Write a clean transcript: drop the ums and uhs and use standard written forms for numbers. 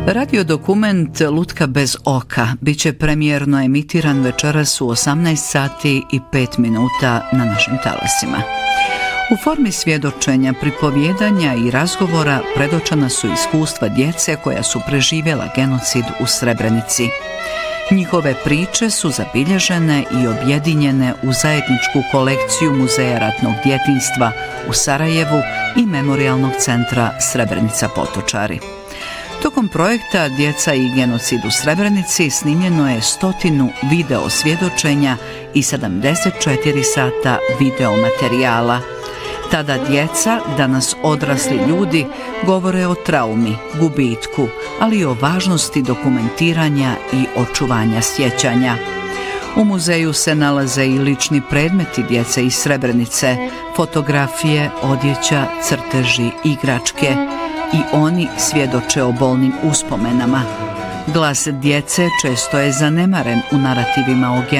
Radio dokument Lutka bez oka biće premijerno emitiran večeras u 18 sati i 5 minuta na našim talasima. U formi svjedočenja, pripovjedanja i razgovora predočena su iskustva djece koja su preživjela genocid u Srebrenici. Njihove priče su zabilježene i objedinjene u zajedničku kolekciju Muzeja ratnog djetinjstva u Sarajevu i Memorijalnog centra Srebrenica Potočari. Tokom projekta Djeca i genocid u Srebrenici snimljeno je 100 video svjedočenja i 74 sata video materijala. Tada djeca, danas odrasli ljudi, govore o traumi, gubitku, ali i o važnosti dokumentiranja i očuvanja sjećanja. U muzeju se nalaze i lični predmeti djece iz Srebrenice, fotografije, odjeća, crteži, igračke. I oni svjedoče o bolnim uspomenama. Glas djece često je zanemaren u narativima o